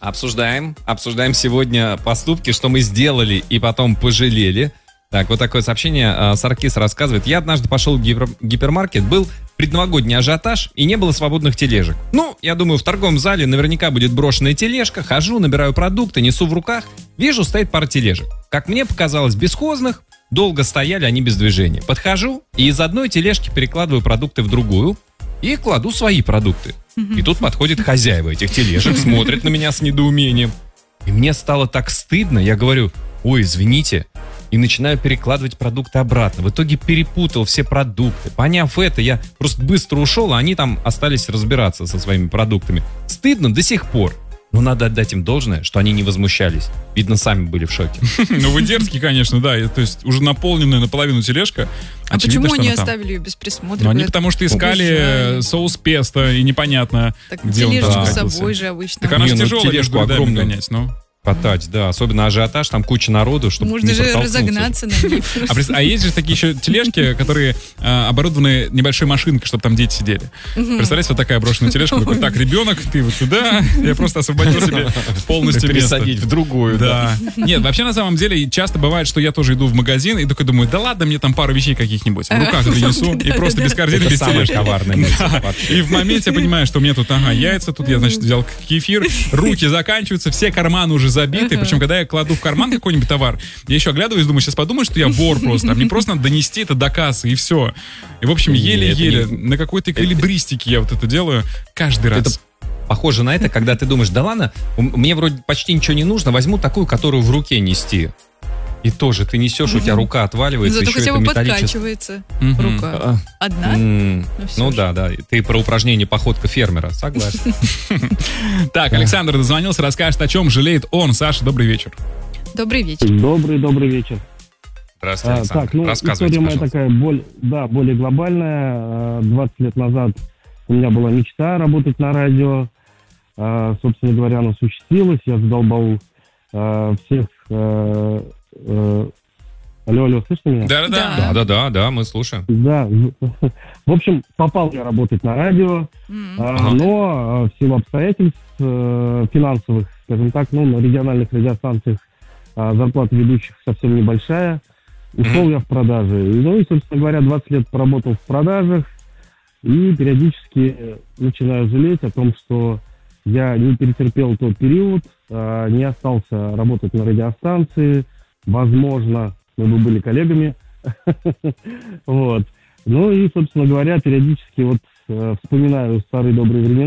Обсуждаем сегодня поступки, что мы сделали и потом пожалели. Так, вот такое сообщение. Саркис рассказывает. Я однажды пошел в гипермаркет, был предновогодний ажиотаж и не было свободных тележек. Ну, я думаю, в торговом зале наверняка будет брошенная тележка. Хожу, набираю продукты, несу в руках. Вижу, стоит пара тележек. Как мне показалось, бесхозных. Долго стояли они без движения. Подхожу и из одной тележки перекладываю продукты в другую и кладу свои продукты. И тут подходит хозяева этих тележек, смотрит на меня с недоумением. И мне стало так стыдно. Я говорю: ой, извините. И начинаю перекладывать продукты обратно. В итоге перепутал все продукты. Поняв это, я просто быстро ушел, а они там остались разбираться со своими продуктами. Стыдно до сих пор. Но надо отдать им должное, что они не возмущались. Видно, сами были в шоке. Ну, вы дерзкие, конечно, да. То есть уже наполненная наполовину тележка. А почему они оставили ее без присмотра? Ну, они потому что искали соус песто, и непонятно, где он там находился. Тележку с собой же обычно. Так она же тяжелая, тележку огромную гонять, катать, да. Особенно ажиотаж, там куча народу, чтобы можно не же протолкнуться. разогнаться на них. А есть же такие еще тележки, которые оборудованы небольшой машинкой, чтобы там дети сидели. Представляете, вот такая брошенная тележка. Такой: так, ребенок, ты вот сюда. Я просто освободил себе полностью место. Пересадить в другую, да. Нет, вообще на самом деле часто бывает, что я тоже иду в магазин и такой думаю: да ладно, мне там пару вещей каких-нибудь в руках принесу. И просто без корзины, без тележки. Это самое коварное мысль. И в моменте я понимаю, что у меня тут, яйца, тут я, значит, взял кефир, руки заканчиваются, все карманы уже забиты. Причем, когда я кладу в карман какой-нибудь товар, я еще оглядываюсь, думаю, сейчас подумают, что я вор просто. А мне просто надо донести это до кассы, и все. И, в общем, еле-еле на какой-то эквилибристике я вот это делаю каждый раз. Это похоже на это, когда ты думаешь: да ладно, мне вроде почти ничего не нужно, возьму такую, которую в руке нести. И тоже ты несешь, у тебя рука отваливается, зато еще хотя это бы металлическое. подкачивается рука. Одна? Ну да. Ты про упражнение походка фермера, согласен. Так, Александр дозвонился, расскажет, о чем жалеет он. Саша, добрый вечер. Добрый вечер. Добрый вечер. Здравствуйте, Александр. Так, Рассказывайте, история моя такая более глобальная. 20 лет назад у меня была мечта работать на радио. Собственно говоря, она осуществилась. Я задолбал всех... Алло, слышно меня? Да, мы слушаем. Да. В общем, попал я работать на радио, но в силу обстоятельств финансовых, скажем так, на региональных радиостанциях зарплата ведущих совсем небольшая. Ушел я в продажи. И, собственно говоря, 20 лет поработал в продажах и периодически начинаю жалеть о том, что я не перетерпел тот период, не остался работать на радиостанции. Возможно, мы бы были коллегами. Вот. Ну и, собственно говоря, периодически вспоминаю старые добрые времена.